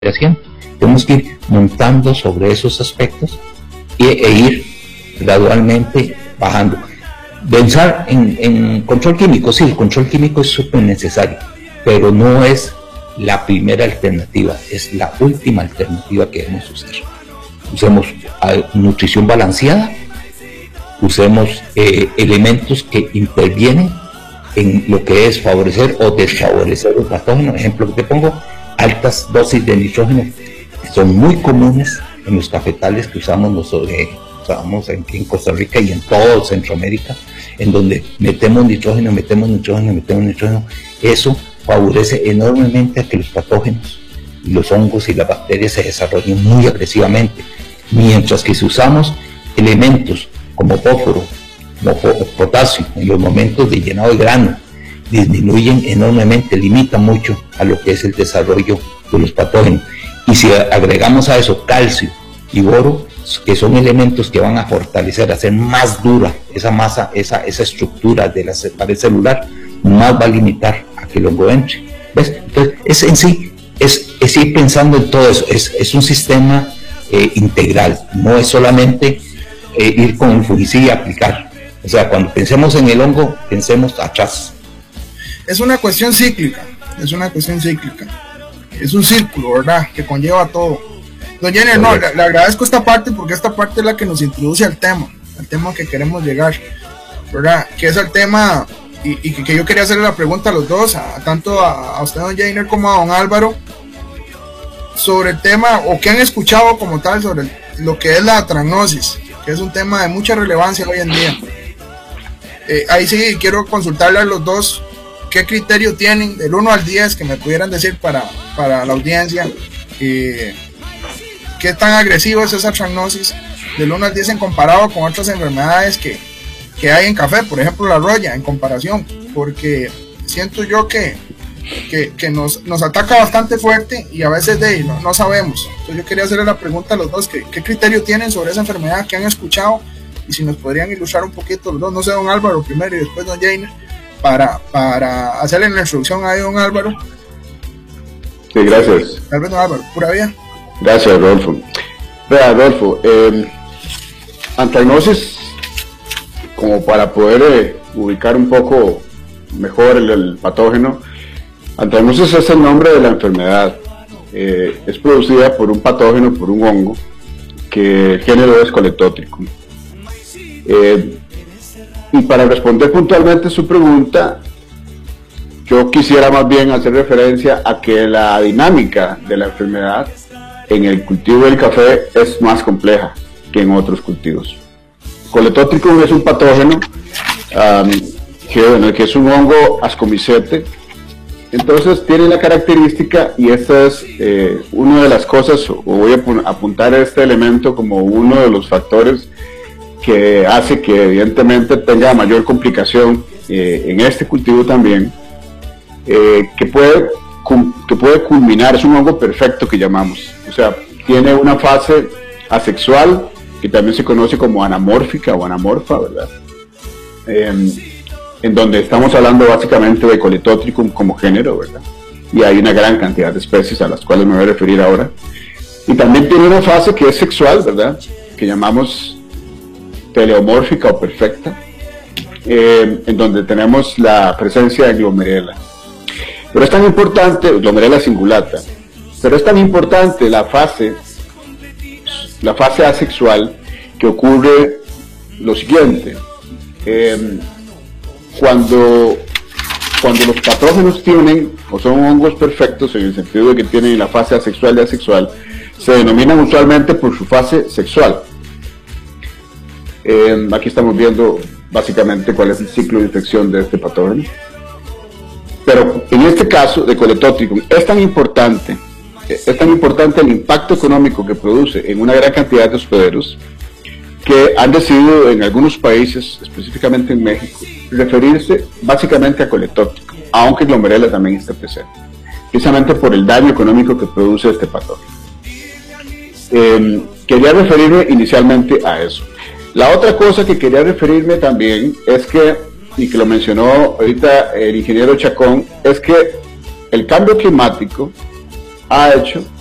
haciendo. Tenemos que ir montando sobre esos aspectos e ir gradualmente bajando. Pensar en control químico, sí, el control químico es súper necesario, pero no es la primera alternativa, es la última alternativa que debemos usar. Usemos nutrición balanceada, usemos elementos que intervienen en lo que es favorecer o desfavorecer el patógeno. Ejemplo que te pongo, altas dosis de nitrógeno, que son muy comunes en los cafetales que usamos en Costa Rica y en todo Centroamérica, en donde metemos nitrógeno, eso favorece enormemente a que los patógenos, los hongos y las bacterias se desarrollen muy agresivamente, mientras que si usamos elementos como fósforo, potasio, en los momentos de llenado de grano, disminuyen enormemente, limitan mucho a lo que es el desarrollo de los patógenos. Y si agregamos a eso calcio y boro, que son elementos que van a fortalecer, a hacer más dura esa masa, esa estructura de la pared celular, más va a limitar a que el hongo entre. ¿Ves? Entonces, es en sí, es ir pensando en todo eso, es un sistema integral, no es solamente ir con el fungicida y aplicar. O sea, cuando pensemos en el hongo, pensemos atrás. Es una cuestión cíclica, es un círculo, ¿verdad?, que conlleva todo. Don Jenner, no, le agradezco esta parte porque esta parte es la que nos introduce al tema que queremos llegar, ¿verdad?, que es el tema, y que yo quería hacerle la pregunta a los dos, tanto a usted, don Jenner, como a don Álvaro, sobre el tema, o que han escuchado como tal, sobre lo que es la transgnosis, que es un tema de mucha relevancia hoy en día. Ahí sí quiero consultarle a los dos qué criterio tienen del 1 al 10 que me pudieran decir para la audiencia, qué tan agresivo es esa transgnosis del 1 al 10 en comparado con otras enfermedades que hay en café, por ejemplo la roya, en comparación, porque siento yo que nos ataca bastante fuerte y a veces no sabemos. Entonces yo quería hacerle la pregunta a los dos, ¿qué criterio tienen sobre esa enfermedad que han escuchado? Y si nos podrían ilustrar un poquito los dos, no sé, don Álvaro primero y después don Jenner, para hacerle la introducción a don Álvaro. Sí, gracias. Tal vez don Álvaro, pura vida. Gracias, Rodolfo. Vea, Rodolfo, antragnosis, como para poder ubicar un poco mejor el patógeno, antragnosis es el nombre de la enfermedad. Es producida por un patógeno, por un hongo, que el género es Coletótricum. Y para responder puntualmente su pregunta, yo quisiera más bien hacer referencia a que la dinámica de la enfermedad en el cultivo del café es más compleja que en otros cultivos. Coletótricum es un patógeno que es un hongo ascomicete. Entonces tiene la característica, y esta es una de las cosas, o voy a apuntar este elemento como uno de los factores que hace que evidentemente tenga mayor complicación en este cultivo también, que puede culminar, es un hongo perfecto que llamamos, o sea, tiene una fase asexual que también se conoce como anamórfica o anamorfa, ¿verdad? En donde estamos hablando básicamente de Coletótricum como género, ¿verdad? Y hay una gran cantidad de especies a las cuales me voy a referir ahora. Y también tiene una fase que es sexual, ¿verdad?, que llamamos teleomórfica o perfecta, en donde tenemos la presencia de glomerela. Pero es tan importante, glomerela cingulata, pero es tan importante la fase asexual, que ocurre lo siguiente. Cuando los patógenos tienen, o son hongos perfectos, en el sentido de que tienen la fase asexual y asexual, se denominan usualmente por su fase sexual. Aquí estamos viendo básicamente cuál es el ciclo de infección de este patógeno. Pero en este caso de Coletótricum es tan importante el impacto económico que produce en una gran cantidad de hospederos, que han decidido en algunos países, específicamente en México, referirse básicamente a Coletótricum, aunque glomerela también está presente, precisamente por el daño económico que produce este patógeno. Quería referirme inicialmente a eso. La otra cosa que quería referirme también es que, y que lo mencionó ahorita el ingeniero Chacón, es que el cambio climático ha hecho